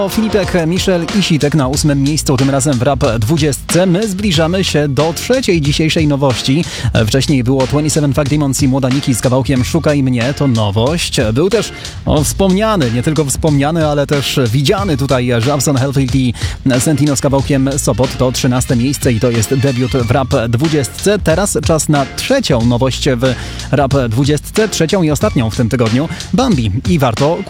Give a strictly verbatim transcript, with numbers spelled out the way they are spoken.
Filipek, Michel i Sitek na ósmym miejscu, tym razem w Rap dwudziestce. My zbliżamy się do trzeciej dzisiejszej nowości. Wcześniej było dwadzieścia siedem Fuck Demons i Młoda Niki z kawałkiem Szukaj Mnie, to nowość. Był też o, wspomniany, nie tylko wspomniany, ale też widziany tutaj Żabson, Hellfield i Sentino z kawałkiem Sopot. To trzynaste miejsce i to jest debiut w Rap dwudziestce. Teraz czas na trzecią nowość w Rap dwudziestce, trzecią i ostatnią w tym tygodniu. Bambi i Warto